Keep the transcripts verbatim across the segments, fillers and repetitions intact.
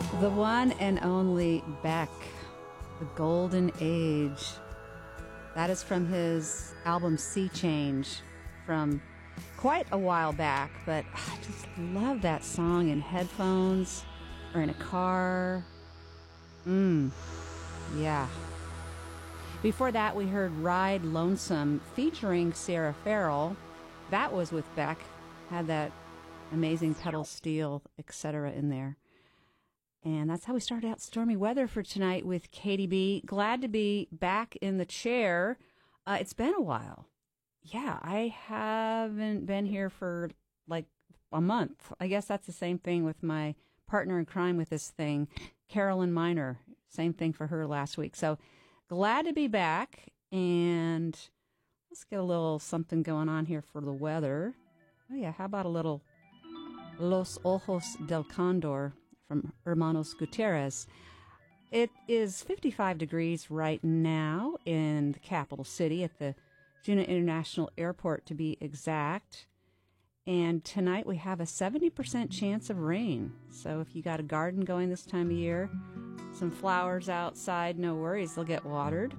The one and only Beck, The Golden Age. That is from his album Sea Change from quite a while back, but I just love that song in headphones or in a car. Mmm, yeah. Before that, we heard Ride Lonesome featuring Sarah Farrell. That was with Beck. Had that amazing pedal steel, et cetera in there. And that's how we started out stormy weather for tonight with Katie B. Glad to be back in the chair. Uh, it's been a while. Yeah, I haven't been here for like a month. I guess that's the same thing with my partner in crime with this thing, Carolyn Miner. Same thing for her last week. So glad to be back. And let's get a little something going on here for the weather. Oh, yeah, how about a little Los Ojos del Condor from Hermanos Gutierrez. It is fifty-five degrees right now in the capital city at the Juneau International Airport, to be exact. And tonight we have a seventy percent chance of rain. So if you got a garden going this time of year, some flowers outside, no worries, they'll get watered.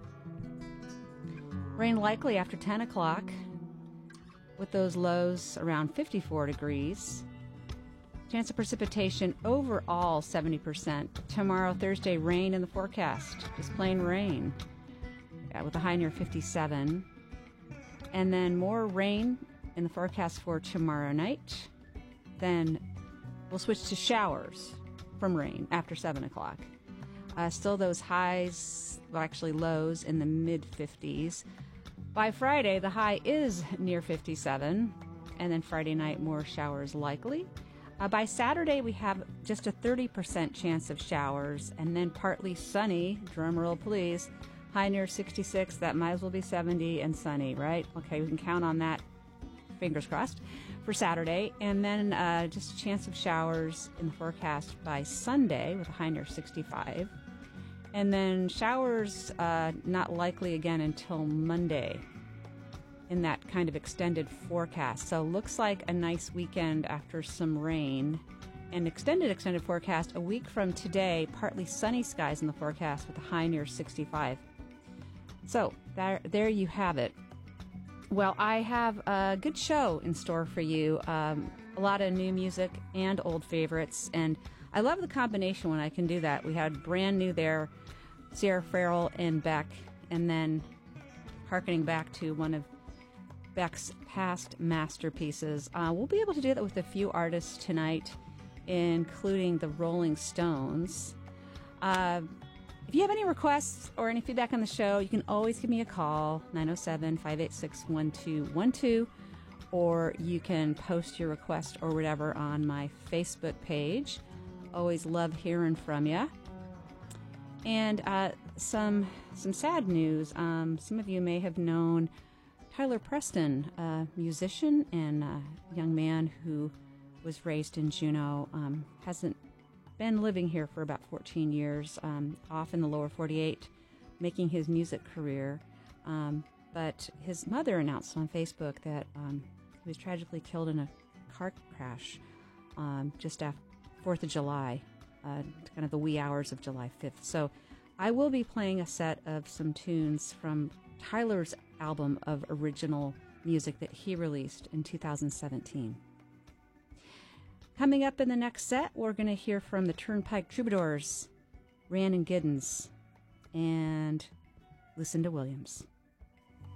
Rain likely after ten o'clock with those lows around fifty-four degrees. Chance of precipitation overall seventy percent. Tomorrow, Thursday, rain in the forecast. Just plain rain. Yeah, with a high near fifty-seven. And then more rain in the forecast for tomorrow night. Then we'll switch to showers from rain after seven o'clock. Uh, still those highs, well, actually lows in the mid-fifties. By Friday, the high is near fifty-seven. And then Friday night, more showers likely. Uh, by Saturday, we have just a thirty percent chance of showers, and then partly sunny, drum roll please, high near sixty-six, that might as well be seventy, and sunny, right? Okay, we can count on that, fingers crossed, for Saturday. And then uh, just a chance of showers in the forecast by Sunday with a high near sixty-five. And then showers uh, not likely again until Monday in that kind of extended forecast. So looks like a nice weekend after some rain. An extended extended forecast a week from today, partly sunny skies in the forecast with a high near sixty-five. So there, there you have it. Well, I have a good show in store for you. Um, a lot of new music and old favorites. And I love the combination when I can do that. We had brand new there, Sarah Farrell and Beck, and then hearkening back to one of Beck's past masterpieces. Uh, we'll be able to do that with a few artists tonight, including the Rolling Stones. Uh, if you have any requests or any feedback on the show, you can always give me a call, nine oh seven, five eight six, one two one two, or you can post your request or whatever on my Facebook page. Always love hearing from you. And uh, some some sad news. Um, some of you may have known Tyler Preston, a musician and a young man who was raised in Juneau, um, hasn't been living here for about fourteen years, um, off in the lower forty-eight, making his music career. Um, but his mother announced on Facebook that um, he was tragically killed in a car crash um, just after fourth of July, uh, kind of the wee hours of July fifth. So I will be playing a set of some tunes from Tyler's album of original music that he released in two thousand seventeen. Coming up in the next set, we're going to hear from the Turnpike Troubadours, Rhiannon Giddens, and Lucinda Williams.